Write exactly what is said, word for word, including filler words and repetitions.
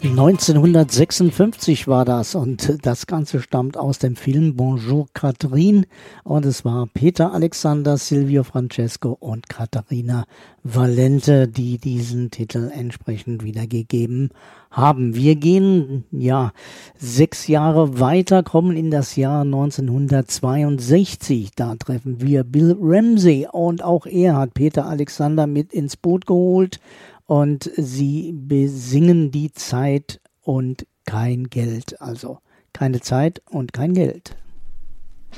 neunzehnhundertsechsundfünfzig war das und das Ganze stammt aus dem Film Bonjour Catherine und es war Peter Alexander, Silvio Francesco und Katharina Valente, die diesen Titel entsprechend wiedergegeben haben. Wir gehen ja sechs Jahre weiter, kommen in das Jahr neunzehnhundertzweiundsechzig. Da treffen wir Bill Ramsey und auch er hat Peter Alexander mit ins Boot geholt. Und sie besingen die Zeit und kein Geld. Also keine Zeit und kein Geld.